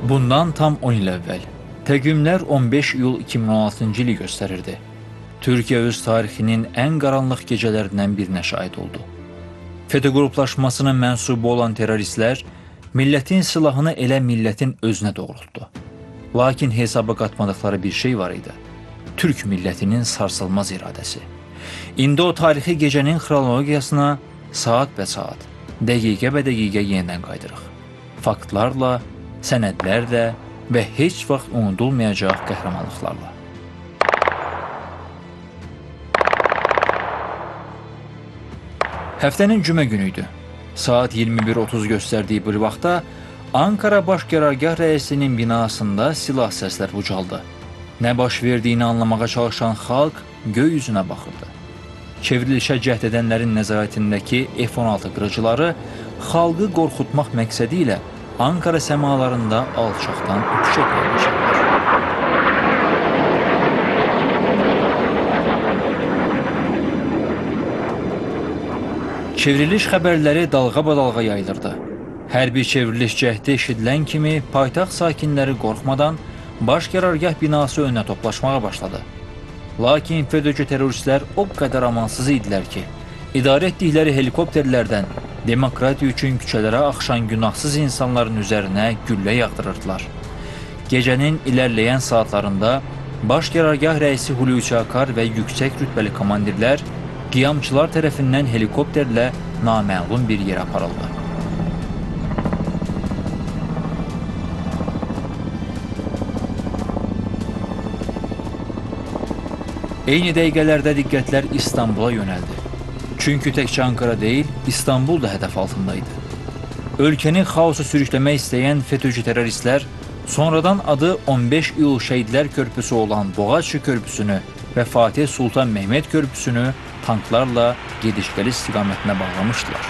Bundan tam 10 il əvvəl, təqvimlər 15 iyul 2016-cı ili göstərirdi. Türkiyə öz tarixinin ən qaranlıq gecələrindən birinə şahid oldu. FETÖ qruplaşmasının mənsubu olan terroristlər millətin silahını elə millətin özünə doğrultdu. Lakin hesaba qatmadıqları bir şey var idi. Türk millətinin sarsılmaz iradəsi. İndi o tarixi gecənin xronologiyasına saat və saat, dəqiqə və dəqiqə yenidən qaydırıq. Faktlarla, sənədlərlə və heç vaxt unudulmayacaq qəhrəmanlıqlarla. Həftənin cümə günü idi. Saat 21:30 göstərdiyi bir vaxtda Ankara Baş Qərargah rəisinin binasında silah səslər ucaldı. Nə baş verdiyini anlamağa çalışan xalq göy üzünə baxırdı. Çevrilişə cəhd edənlərin nəzarətindəki F-16 qırıcıları xalqı qorxutmaq məqsədi ilə Ankara səmalarında alçaqdan uçuş etməmişlər. Çevriliş xəbərləri dalğa-badalğa yayılırdı. Hər bir çevriliş cəhdi eşidilən kimi paytaxt sakinləri qorxmadan Baş Qərargah binası önünə toplaşmağa başladı. Lakin FETÖ-cü terroristlər o qədər amansız idilər ki, idarə etdikləri helikopterlərdən demokratiya üçün küçələrə axışan günahsız insanların üzərinə güllə yağdırırdılar. Gecənin ilərləyən saatlarında Baş Qərargah rəisi Hulusi Akar və yüksək rütbəli komandirlər qiyamçılar tərəfindən helikopterlə naməlum bir yerə aparıldı. Eyni dəqiqələrdə diqqətlər İstanbula yönəldi. Çünki təkcə Ankara deyil, İstanbul da hədəf altındaydı. Ölkəni xaosu sürükləmək istəyən FETÖ-cü terroristlər sonradan adı 15 iyul Şəhidlər Körpüsü olan Boğaziçi Körpüsünü və Fatih Sultan Mehmet Körpüsünü tanklarla gediş-gəliş istiqamətinə bağlamışdılar.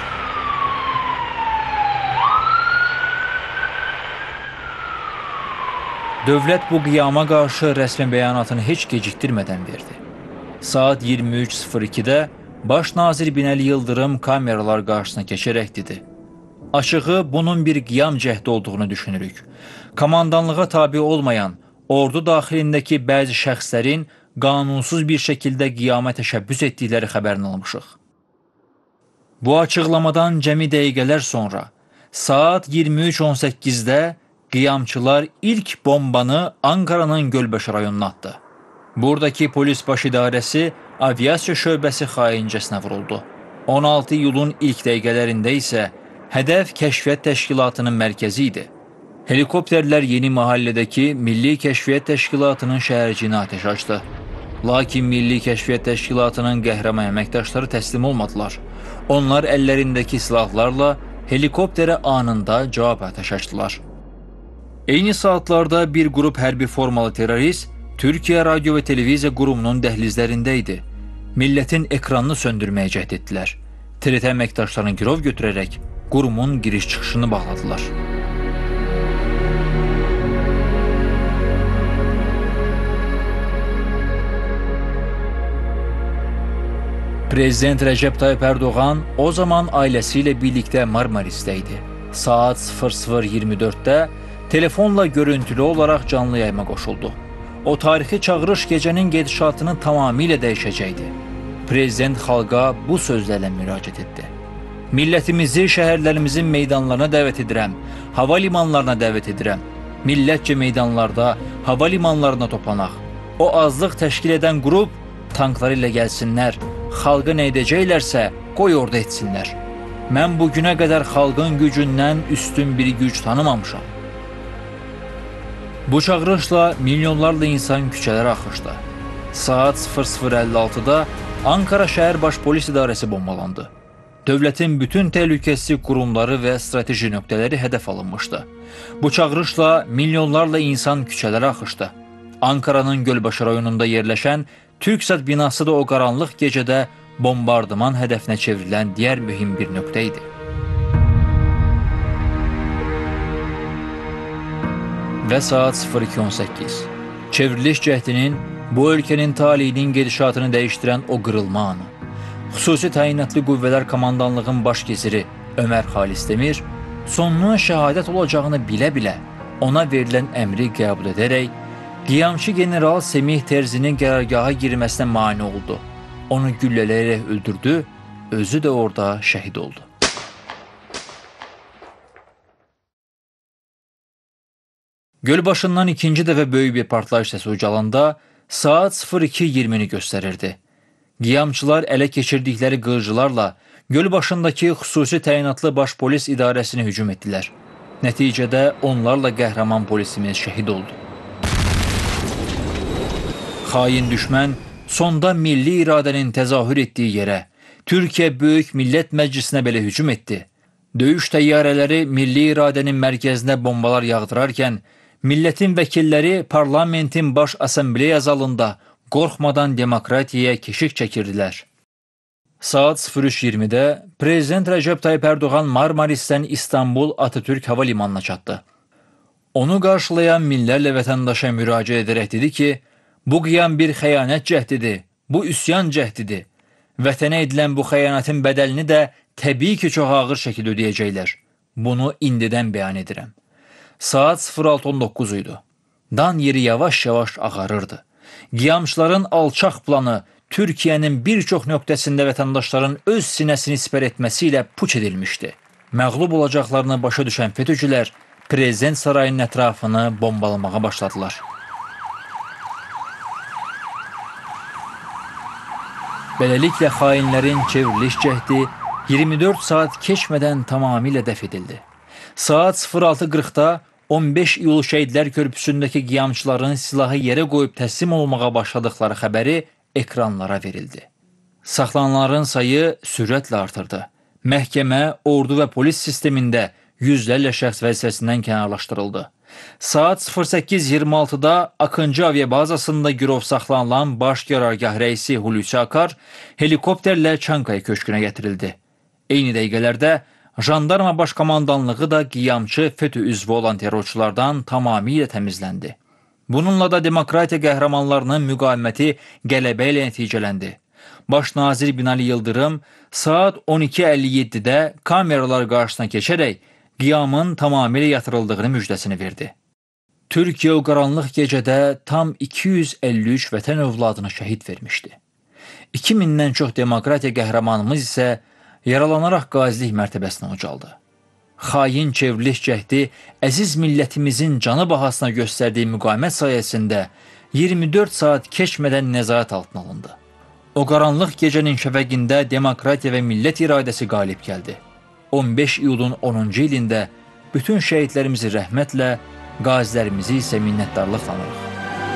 Dövlət bu qiyama qarşı rəsmi bəyanatını heç gecikdirmədən verdi. Saat 23:02-də Baş nazir Binəli Yıldırım kameralar qarşısına keçərək dedi: "Açığı bunun bir qiyam cəhdi olduğunu düşünürük. Komandanlığa tabi olmayan ordu daxilindəki bəzi şəxslərin qanunsuz bir şəkildə qiyama təşəbbüs etdikləri xəbərini almışıq." Bu açıqlamadan cəmi dəqiqələr sonra saat 23:18-də qiyamçılar ilk bombanı Ankaranın Gölbaşı rayonuna atdı. Buradakı polis baş idarəsi aviasiya şöbəsi xaincəsinə vuruldu. 16 iyulun ilk dəqiqələrində isə hədəf kəşfiyyat təşkilatının mərkəzi idi. Helikopterlər Yeni Mahallədəki Milli Kəşfiyyat Təşkilatının şəhərciyinə atəş açdı. Lakin Milli Kəşfiyyat Təşkilatının qəhrəman əməkdaşları təslim olmadılar. Onlar əllərindəki silahlarla helikopterə anında cavab atəş açdılar. Eyni saatlarda bir qrup hərbi formalı terrorist Türkiyə Radio və Televiziya qurumunun dəhlizlərində idi. Millətin ekranını söndürməyə cəhd etdilər. TRT əməkdaşlarını girov götürərək qurumun giriş-çıxışını bağladılar. Prezident Rəcəb Tayyip Ərdoğan o zaman ailəsi ilə birlikdə Marmarisdə idi. Saat 00:24-də telefonla görüntülü olaraq canlı yayıma qoşuldu. O tarixi çağırış gecənin gedişatını tamamilə dəyişəcəkdi. Prezident xalqa bu sözlərlə müraciət etdi: "Millətimizi şəhərlərimizin meydanlarına dəvət edirəm, hava limanlarına dəvət edirəm. Millətcə meydanlarda, hava limanlarına toplanaq. O azlıq təşkil edən qrup tankları ilə gəlsinlər, xalqa nə edəcəklərsə qoy orada etsinlər. Mən bugünə qədər xalqın gücündən üstün bir güc tanımamışam." Bu çağırışla milyonlarla insan küçələrə axışdı. Saat 00:56-da Ankara Şəhər Baş Polis İdarəsi bombalandı. Dövlətin bütün təhlükəsizlik qurumları və strateji nöqtələri hədəf alınmışdı. Bu çağırışla milyonlarla insan küçələrə axışdı. Ankaranın Gölbaşı rayonunda yerləşən Türksat binası da o qaranlıq gecədə bombardıman hədəfinə çevrilən digər mühüm bir nöqtə idi. Və saat 02:18. Çevriliş cəhdinin bu ölkənin taleyinin gedişatını dəyişdirən o qırılma anı. Xüsusi təyinatlı qüvvələr komandanlığın baş giziri Ömər Xalis Demir sonunun şəhadət olacağını bilə-bilə ona verilən əmri qəbul edərək, qiyamçı general Semih Terzinin qərargaha girməsinə mane oldu. Onu güllələyərək öldürdü, özü də orada şəhid oldu. Gölbaşından ikinci dəfə böyük bir partlayış səsi ucalanda saat 02:20-ni göstərirdi. Qiyamçılar ələ keçirdikləri qılıclarla Gölbaşındakı xüsusi təyinatlı baş polis idarəsini hücum etdilər. Nəticədə onlarla qəhrəman polisimiz şəhid oldu. Xain düşmən sonda milli iradənin təzahür etdiyi yerə, Türkiyə Böyük Millət Məclisinə belə hücum etdi. Döyüş təyyarələri milli iradənin mərkəzinə bombalar yağdırarkən, millətin vəkilləri parlamentin baş assambleya zalında qorxmadan demokratiyaya keşik çəkirdilər. Saat 03:20-də Prezident Rəcəb Tayyip Erdoğan Marmarisdən İstanbul Atatürk Hava Limanına çatdı. Onu qarşılayan minlərlə vətəndaşa müraciət edərək dedi ki, bu qiyam bir xəyanət cəhdidir, bu üsyan cəhdidir. Vətənə edilən bu xəyanətin bədəlini də təbii ki, çox ağır şəkildə ödəyəcəklər. Bunu indidən bəyan edirəm. Saat 06:19 idi. Dan yeri yavaş-yavaş ağarırdı. Qiyamçıların alçaq planı Türkiyənin bir çox nöqtəsində vətəndaşların öz sinəsini sipər etməsi ilə puç edilmişdi. Məğlub olacaqlarını başa düşən FETÖ-cülər Prezident sarayının ətrafını bombalamağa başladılar. Beləliklə, xainlərin çevriliş cəhdi 24 saat keçmədən tamamilə dəf edildi. Saat 06:40-da 15 iyul Şəhidlər Körpüsündəki qiyamçıların silahı yerə qoyub təslim olmağa başladıkları xəbəri ekranlara verildi. Saxlananların sayı sürətlə artırdı. Məhkəmə, ordu və polis sistemində yüzlərlə şəxs vəzifəsindən kənarlaşdırıldı. Saat 08:26-da Akıncı aviabazasında girov saxlanılan baş qərargah rəisi Hulusi Akar helikopterlə Çankaya köşkünə gətirildi. Eyni dəqiqələrdə Jandarma Başkomandanlığı da qiyamçı FETÖ üzvü olan terrorçulardan tamamilə təmizləndi. Bununla da demokratiya qəhrəmanlarının müqaviməti qələbə ilə nəticələndi. Baş nazir Binali Yıldırım saat 12:57-də kameralar qarşısına keçərək qiyamın tamamilə yatırıldığını müjdəsini verdi. Türkiyə o qaranlıq gecədə tam 253 vətən övladını şəhid vermişdi. 2000-dən çox demokratiya qəhrəmanımız isə yaralanaraq qazilik mərtəbəsinə ucaldı. Xain çevriliş cəhdi əziz millətimizin canı bahasına göstərdiyi müqavimət sayəsində 24 saat keçmədən nəzarət altına alındı. O qaranlıq gecənin şəfəqində demokratiya və millət iradəsi qalib gəldi. 15 iyulun 10-cu ilində bütün şəhidlərimizi rəhmətlə, qazilərimizi isə minnətdarlıqla anırıq.